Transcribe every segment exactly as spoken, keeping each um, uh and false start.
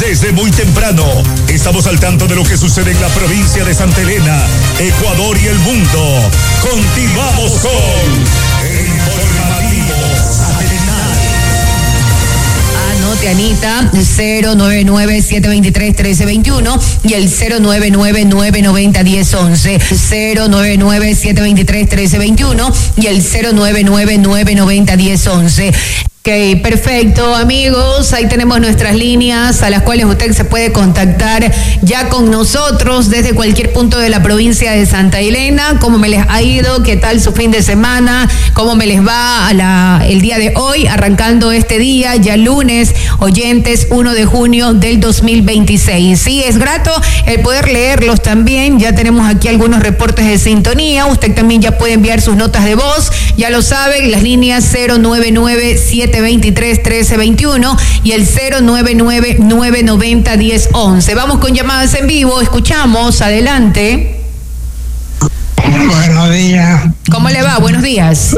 Desde muy temprano, estamos al tanto de lo que sucede en la provincia de Santa Elena, Ecuador y el mundo. Continuamos con el informativo satelital. Anote, Anita, cero nueve nueve, siete dos tres, uno tres dos uno y el cero nueve nueve, nueve nueve cero, uno cero once. cero nueve nueve, siete dos tres, uno tres dos uno y el cero nueve nueve, nueve nueve cero, uno cero once. Ok, perfecto, amigos, ahí tenemos nuestras líneas a las cuales usted se puede contactar ya con nosotros desde cualquier punto de la provincia de Santa Elena. ¿Cómo me les ha ido? ¿Qué tal su fin de semana? ¿Cómo me les va a la, el día de hoy? Arrancando este día, ya lunes, oyentes, primero de junio del dos mil veintiséis. Sí, es grato el poder leerlos también. Ya tenemos aquí algunos reportes de sintonía. Usted también ya puede enviar sus notas de voz. Ya lo saben, las líneas cero nueve nueve, siete dos tres, uno tres dos uno y el cero nueve nueve, nueve nueve cero, uno cero once. Vamos con llamadas en vivo, escuchamos, adelante. Buenos días. ¿Cómo le va? Buenos días.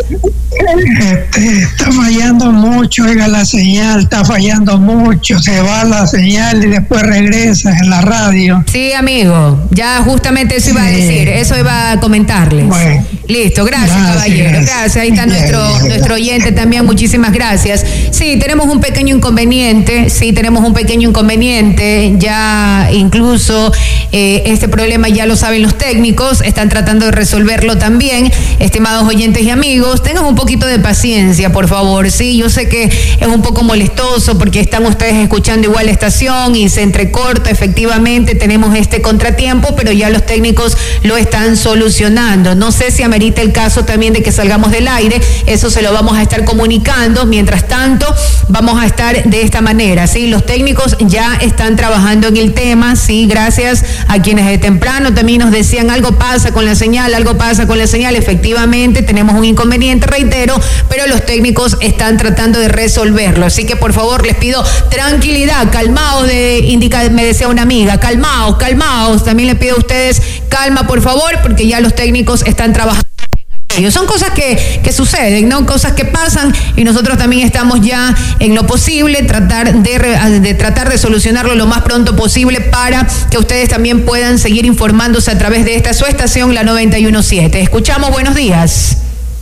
Este, está fallando mucho, oiga, la señal está fallando mucho, se va la señal y después regresa en la radio. Sí, amigo, ya justamente eso iba sí. a decir, eso iba a comentarles. Bueno, listo, gracias, gracias caballero, gracias. gracias. Ahí está bien, nuestro, bien. nuestro oyente también, muchísimas gracias. Sí, tenemos un pequeño inconveniente, sí, tenemos un pequeño inconveniente, ya incluso eh, este problema ya lo saben los técnicos, están tratando de resolverlo también. Estimados oyentes y amigos, tengan un poquito de paciencia, por favor. Sí, yo sé que es un poco molestoso porque están ustedes escuchando igual la estación y se entrecorta, efectivamente tenemos este contratiempo, pero ya los técnicos lo están solucionando. No sé si amerita el caso también de que salgamos del aire, eso se lo vamos a estar comunicando. Mientras tanto, vamos a estar de esta manera, ¿sí? Los técnicos ya están trabajando en el tema, sí, gracias a quienes de temprano también nos decían algo pasa con la señal, algo pasa con la señal, efectivamente tenemos un inconveniente, reitero, pero los técnicos están tratando de resolverlo, así que por favor les pido tranquilidad, calmaos, de, indica, me decía una amiga, calmaos, calmaos, también les pido a ustedes calma por favor, porque ya los técnicos están trabajando. Son cosas que, que suceden, ¿no? Cosas que pasan y nosotros también estamos ya en lo posible tratar de, de tratar de solucionarlo lo más pronto posible para que ustedes también puedan seguir informándose a través de esta su estación, la noventa y uno punto siete. Escuchamos, buenos días.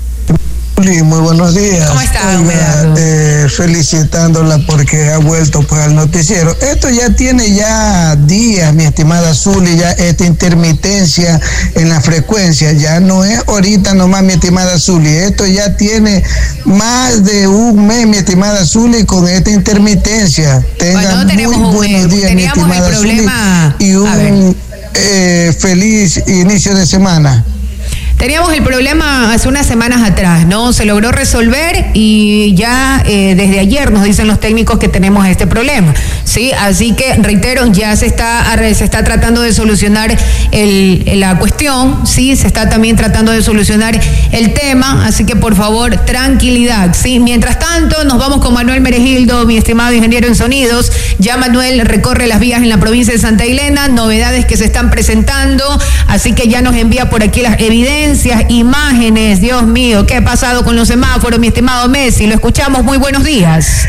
Muy buenos días. ¿Cómo está? Oiga, eh, felicitándola porque ha vuelto pues al noticiero. Esto ya tiene ya días, mi estimada Zuli, ya esta intermitencia en la frecuencia, ya no es ahorita nomás, mi estimada Zuli, esto ya tiene más de un mes, mi estimada Zuli, con esta intermitencia. Tengan bueno, muy buenos mes. días, mi estimada Zuli, y un eh, feliz inicio de semana. Teníamos el problema hace unas semanas atrás, ¿no? Se logró resolver y ya eh, desde ayer nos dicen los técnicos que tenemos este problema, ¿sí? Así que, reitero, ya se está, se está tratando de solucionar el, la cuestión, ¿sí? Se está también tratando de solucionar el tema, así que, por favor, tranquilidad, ¿sí? Mientras tanto, nos vamos con Manuel Meregildo, mi estimado ingeniero en sonidos. Ya Manuel recorre las vías en la provincia de Santa Elena, novedades que se están presentando, así que ya nos envía por aquí las evidencias, imágenes. Dios mío, ¿qué ha pasado con los semáforos, mi estimado Messi? Lo escuchamos, muy buenos días.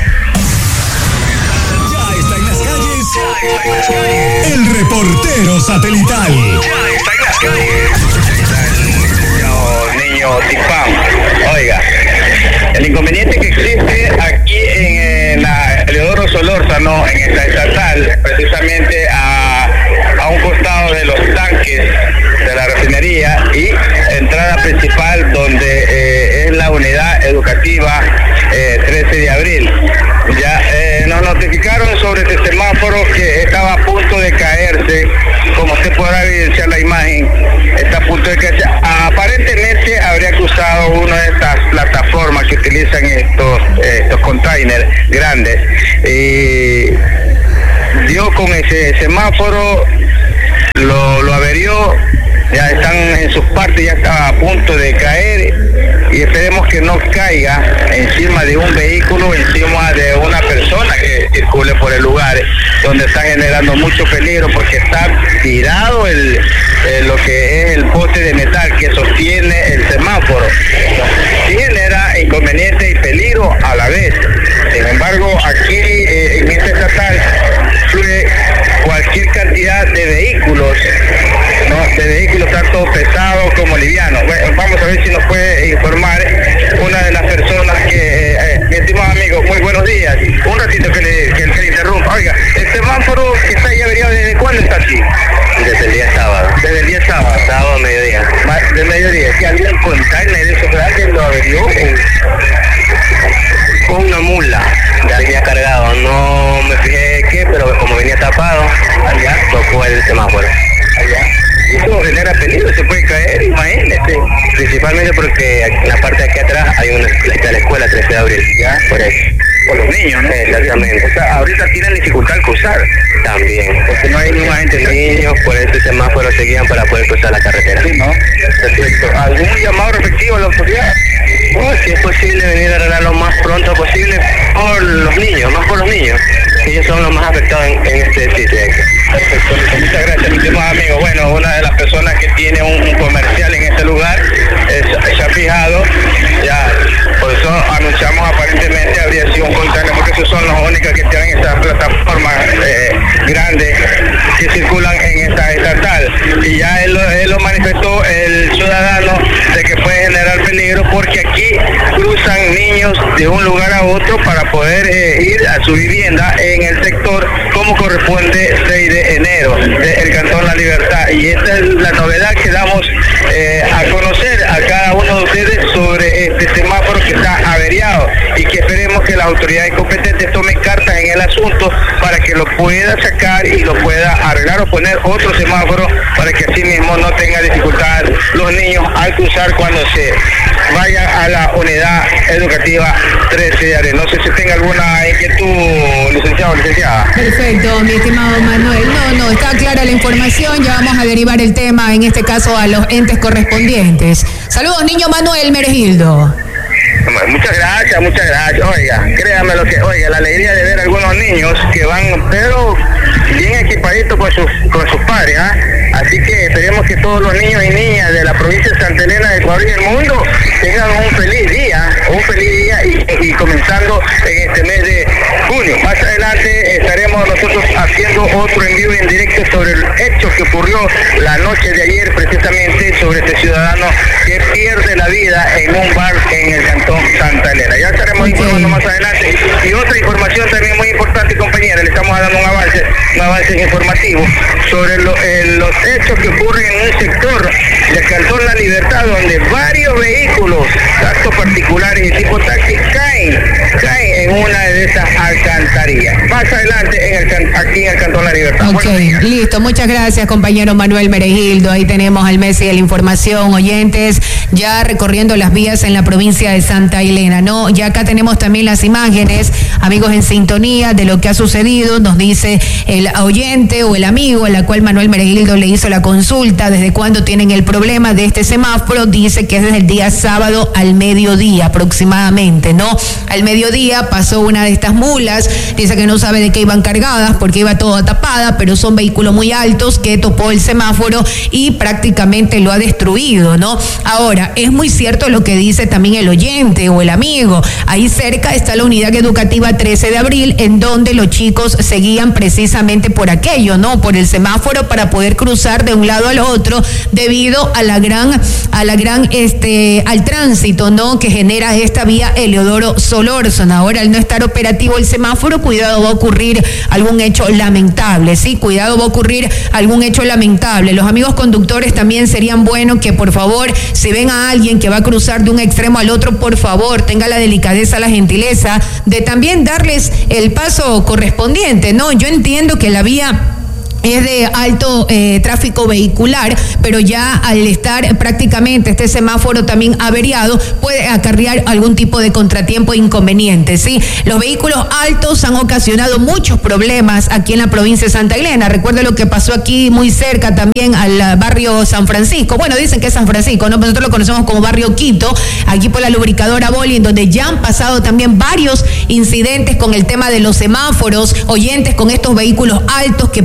Ya está en las calles, ya está en las calles. El reportero satelital. Ya está en las calles. Niño, niño Tipán. Oiga, el inconveniente que existe aquí en, en la Eleodoro Solórzano, en esta estatal, precisamente a, a un costado de los tanques de la refinería y entrada principal donde eh, es la unidad educativa eh, trece de abril. Ya eh, nos notificaron sobre este semáforo que estaba a punto de caerse, como usted podrá evidenciar la imagen, está a punto de caerse. Aparentemente habría cruzado una de estas plataformas que utilizan estos, eh, estos containers grandes y dio con ese semáforo, lo, lo averió. Ya están en sus partes, ya está a punto de caer y esperemos que no caiga encima de un vehículo, encima de una persona que circule por el lugar, donde está generando mucho peligro porque está tirado el, eh, lo que es el poste de metal que sostiene el semáforo. Sí genera inconveniente y peligro a la vez. Sin embargo, aquí eh, en este estatal fluye de vehículos tanto pesados como livianos. Bueno, vamos a ver si nos puede informar una de las personas que, eh, mi estimado amigo, muy buenos días. Un ratito que le, que, que le interrumpa. Oiga, el semáforo que está ahí averiado, ¿desde cuándo está así? Desde el día sábado. Desde el día sábado. Sábado a mediodía. De mediodía. ¿Que alguien container de eso que lo averió? Con una mula. Ya venía cargado. No me fijé qué, pero como venía tapado, allá tocó el semáforo. Allá. Eso genera peligro, se puede caer, imagínate. Principalmente porque en la parte de aquí atrás hay una, está la escuela trece de abril, ¿ya? Por eso. Por los niños, ¿no? Exactamente. O sea, ahorita tienen dificultad al cruzar. También. Porque no hay ninguna gente. Niños, por eso el semáforo se guían para poder cruzar la carretera. Sí, ¿no? Perfecto. ¿Algún llamado respectivo a la autoridad? Oh, si es posible venir a arreglar lo más pronto posible por los niños, más por los niños. Ellos son los más afectados en, en este sitio. Perfecto, muchas gracias, mi estimado amigo. Bueno, una de las personas que tiene un, un comercial en este lugar es, se ha fijado, ya, por eso anunciamos aparentemente habría sido un container, porque esos son los únicos que tienen esas plataformas eh, grandes que circulan en esta estatal. Y ya él, él lo manifestó el ciudadano de que puede generar peligro porque aquí cruzan niños de un lugar a otro para poder eh, ir a su vivienda en el sector como corresponde seis de enero del Cantón La Libertad. Y esta es la novedad que damos eh, a conocer a cada uno de ustedes sobre este semáforo que está averiado y que esperemos que las autoridades competentes tomen cartas en el asunto para que lo pueda sacar y lo pueda arreglar o poner otro semáforo para que así mismo no tenga dificultad los niños al cruzar cuando se vayan a la unidad educativa trece de abril. No sé si tenga alguna inquietud, licenciado o licenciada. Perfecto, mi estimado Manuel. No, no, está clara la información. Ya vamos a derivar el tema, en este caso, a los entes correspondientes. Saludos, niño Manuel Meregildo. Muchas gracias, muchas gracias. Oiga, créame lo que, oiga, la alegría de ver a algunos niños que van, pero bien equipaditos con sus, con sus padres, ¿ah? Así que esperemos que todos los niños y niñas de la provincia de Santa Elena, de Ecuador y del mundo tengan un feliz día, un feliz día y, y comenzando en este mes de junio. Más adelante estaremos nosotros haciendo otro envío en directo sobre el hecho que ocurrió la noche de ayer, precisamente sobre este ciudadano que pierde la vida en un bar en el Cantón Santa Elena. Ya estaremos okay. informando más adelante. Y otra información también muy importante, compañera, le estamos dando un avance, un avance informativo sobre lo, eh, los hechos que ocurren en un sector del Cantón La Libertad, donde varios vehículos, tanto particulares y tipo taxi, caen, caen en una de esas alcantarillas. Más adelante, en el, aquí en el Cantón La Libertad. Ok, listo. Muchas gracias, compañero Manuel Meregildo. Ahí tenemos al Messi de la información, oyentes, ya recorriendo las vías en la provincia de Santa Elena, ¿no? Ya acá tenemos también las imágenes, amigos en sintonía de lo que ha sucedido. Nos dice el oyente o el amigo a la cual Manuel Meregildo le hizo la consulta, desde cuándo tienen el problema de este semáforo. Dice que es desde el día sábado al mediodía aproximadamente, ¿no? Al mediodía pasó una de estas mulas, dice que no sabe de qué iban cargadas porque iba toda tapada, pero son vehículos muy altos que topó el semáforo y prácticamente lo ha destruido, ¿no? Ahora, es muy cierto lo que dice también el oyente o el amigo. Ahí cerca está la unidad educativa trece de abril, en donde los chicos seguían precisamente por aquello, ¿no? Por el semáforo para poder cruzar de un lado al otro debido a la gran, a la gran, este, al tránsito, ¿no? Que genera esta vía Eleodoro Solórzano. Ahora, al no estar operativo el semáforo, cuidado, va a ocurrir algún hecho lamentable, ¿sí? Cuidado, va a ocurrir algún hecho lamentable. Los amigos conductores también serían buenos que, por favor, si ven a alguien que va a cruzar de un extremo al otro, por favor, tenga la delicadeza, la gentileza de también darles el paso correspondiente, ¿no? Yo entiendo que la vía es de alto eh, tráfico vehicular, pero ya al estar prácticamente este semáforo también averiado, puede acarrear algún tipo de contratiempo e inconveniente, ¿sí? Los vehículos altos han ocasionado muchos problemas aquí en la provincia de Santa Elena. Recuerde lo que pasó aquí muy cerca también al barrio San Francisco. Bueno, dicen que es San Francisco, ¿no? Nosotros lo conocemos como barrio Quito, aquí por la lubricadora Boli, en donde ya han pasado también varios incidentes con el tema de los semáforos, oyentes, con estos vehículos altos que pasan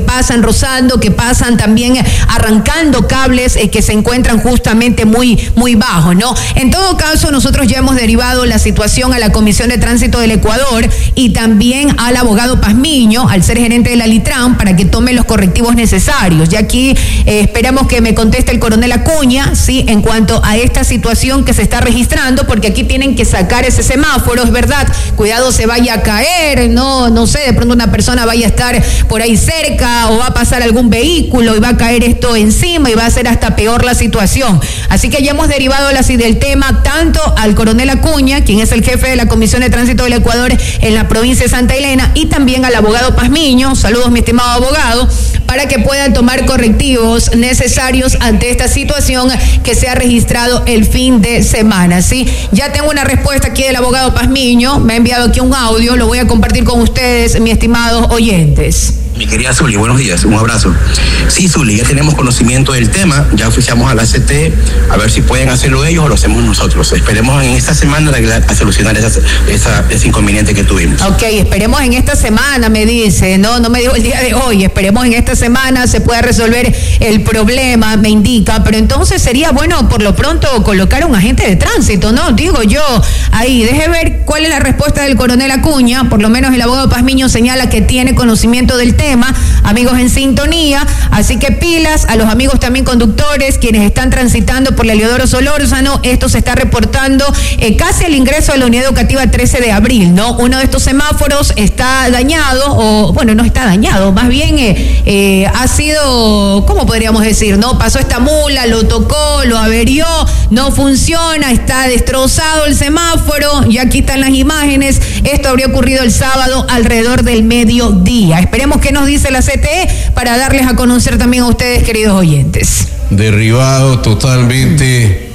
rozando, que pasan también arrancando cables eh, que se encuentran justamente muy, muy bajos, ¿no? En todo caso, nosotros ya hemos derivado la situación a la Comisión de Tránsito del Ecuador y también al abogado Pazmiño, al ser gerente de la Litran, para que tome los correctivos necesarios. Y aquí eh, esperamos que me conteste el coronel Acuña, ¿sí?, en cuanto a esta situación que se está registrando, porque aquí tienen que sacar ese semáforo, es verdad, cuidado se vaya a caer, no, no sé, de pronto una persona vaya a estar por ahí cerca o va a pasar algún vehículo y va a caer esto encima y va a ser hasta peor la situación. Así que ya hemos derivado la, del tema tanto al coronel Acuña, quien es el jefe de la Comisión de Tránsito del Ecuador en la provincia de Santa Elena, y también al abogado Pazmiño, saludos mi estimado abogado, para que puedan tomar correctivos necesarios ante esta situación que se ha registrado el fin de semana, ¿sí? Ya tengo una respuesta aquí del abogado Pazmiño, me ha enviado aquí un audio, lo voy a compartir con ustedes, mis estimados oyentes. Mi querida Zuli, buenos días, un abrazo. Sí, Zuli, ya tenemos conocimiento del tema, ya oficiamos a la C T, a ver si pueden hacerlo ellos o lo hacemos nosotros. Esperemos en esta semana arreglar, a solucionar esa, esa, ese inconveniente que tuvimos. Ok, esperemos en esta semana, me dice, no, no me dijo el día de hoy, esperemos en esta semana se pueda resolver el problema, me indica, pero entonces sería bueno por lo pronto colocar a un agente de tránsito, ¿no? Digo yo, ahí, deje ver cuál es la respuesta del coronel Acuña, por lo menos el abogado Pazmiño señala que tiene conocimiento del tema. Amigos en sintonía, así que pilas a los amigos también conductores, quienes están transitando por la Eliodoro Solórzano. Esto se está reportando eh, casi al ingreso de la unidad educativa trece de abril, ¿no? Uno de estos semáforos está dañado, o bueno, no está dañado, más bien eh, eh, ha sido, ¿cómo podríamos decir? ¿No? Pasó esta mula, lo tocó, lo averió, no funciona, está destrozado el semáforo, y aquí están las imágenes. Esto habría ocurrido el sábado alrededor del mediodía. Esperemos que nos dice la C T E para darles a conocer también a ustedes, queridos oyentes. Derribado totalmente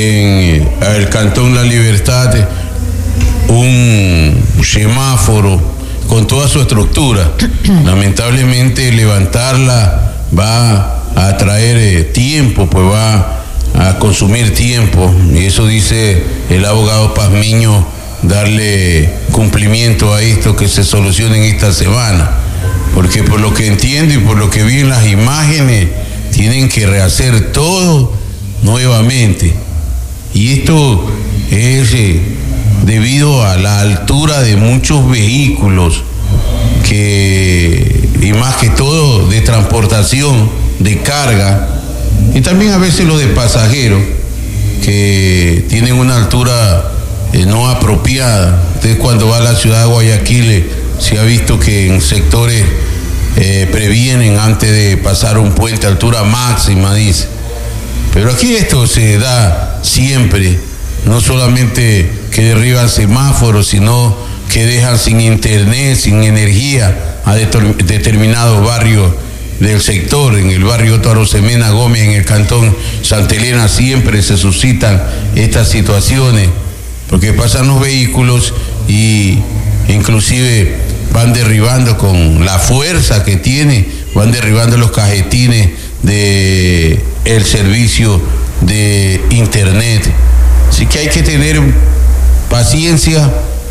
en el Cantón La Libertad un semáforo con toda su estructura. Lamentablemente levantarla va a traer tiempo, pues va a consumir tiempo, y eso dice el abogado Pazmiño, darle cumplimiento a esto, que se solucione en esta semana. Porque por lo que entiendo y por lo que vi en las imágenes, tienen que rehacer todo nuevamente. Y esto es eh, debido a la altura de muchos vehículos, que, y más que todo de transportación, de carga, y también a veces los de pasajeros, que tienen una altura eh, no apropiada. Entonces, cuando va a la ciudad de Guayaquil, se ha visto que en sectores eh, previenen antes de pasar un puente a altura máxima, dice. Pero aquí esto se da siempre, no solamente que derriban semáforos, sino que dejan sin internet, sin energía a deter- determinados barrios del sector. En el barrio Arosemena Gómez, en el cantón Santa Elena, siempre se suscitan estas situaciones, porque pasan los vehículos y inclusive van derribando con la fuerza que tiene, van derribando los cajetines de el servicio de internet. Así que hay que tener paciencia.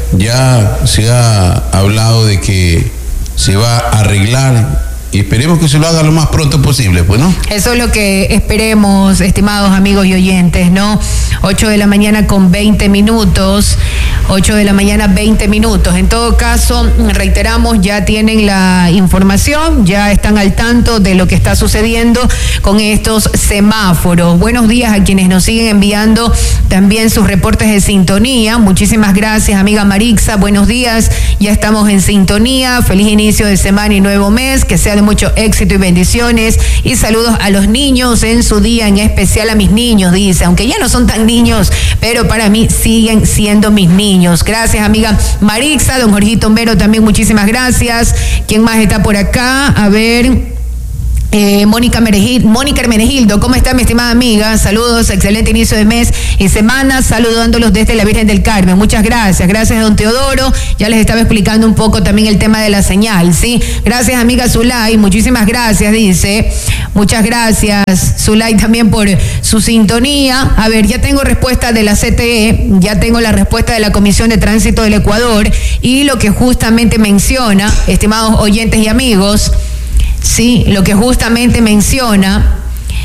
Ya se ha hablado de que se va a arreglar y esperemos que se lo haga lo más pronto posible, pues, ¿no? Eso es lo que esperemos, estimados amigos y oyentes, ¿no? ocho de la mañana con veinte minutos, ocho de la mañana veinte minutos. En todo caso, reiteramos, ya tienen la información, ya están al tanto de lo que está sucediendo con estos semáforos. Buenos días a quienes nos siguen enviando también sus reportes de sintonía. Muchísimas gracias, amiga Marixa. Buenos días, ya estamos en sintonía. Feliz inicio de semana y nuevo mes, que sea de mucho éxito y bendiciones, y saludos a los niños en su día, en especial a mis niños, dice, aunque ya no son tan niños, pero para mí siguen siendo mis niños. Gracias, amiga Marixa. Don Jorgito Mbero también, muchísimas gracias. ¿Quién más está por acá? A ver... Eh, Mónica Menegildo, Mónica Hermenegildo, ¿cómo está mi estimada amiga? Saludos, excelente inicio de mes y semana, saludándolos desde la Virgen del Carmen. Muchas gracias, gracias don Teodoro, ya les estaba explicando un poco también el tema de la señal, ¿sí? Gracias amiga Zulay, muchísimas gracias, dice, muchas gracias Zulay también por su sintonía. A ver, ya tengo respuesta de la C T E, ya tengo la respuesta de la Comisión de Tránsito del Ecuador, y lo que justamente menciona, estimados oyentes y amigos, sí, lo que justamente menciona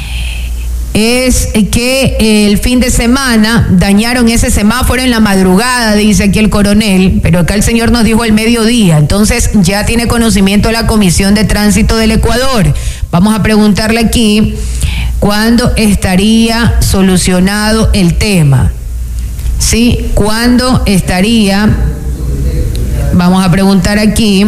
es que el fin de semana dañaron ese semáforo en la madrugada, dice aquí el coronel, pero acá el señor nos dijo el mediodía, entonces ya tiene conocimiento la Comisión de Tránsito del Ecuador. Vamos a preguntarle aquí cuándo estaría solucionado el tema. ¿Sí? ¿Cuándo estaría? Vamos a preguntar aquí.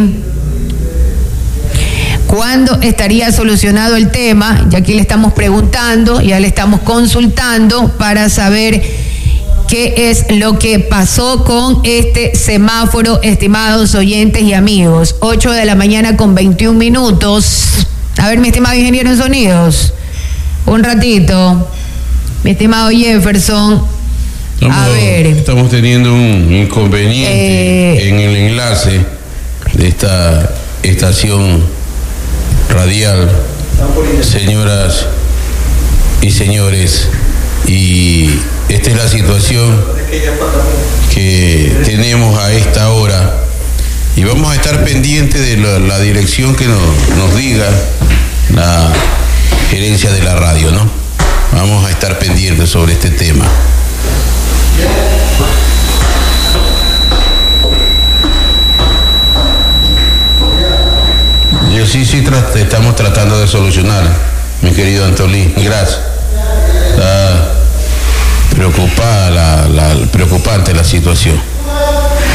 ¿Cuándo estaría solucionado el tema? Ya aquí le estamos preguntando, ya le estamos consultando para saber qué es lo que pasó con este semáforo, estimados oyentes y amigos. ocho de la mañana con veintiún minutos. A ver, mi estimado ingeniero en sonidos, un ratito. Mi estimado Jefferson, estamos, a ver. Estamos teniendo un inconveniente eh, en el enlace de esta estación radial, señoras y señores, y esta es la situación que tenemos a esta hora y vamos a estar pendientes de la, la dirección que nos, nos diga la gerencia de la radio, ¿no? Vamos a estar pendientes sobre este tema. Yo sí, sí, tra- estamos tratando de solucionar, mi querido Antolín. Gracias. Está preocupada, la, la, preocupante la situación.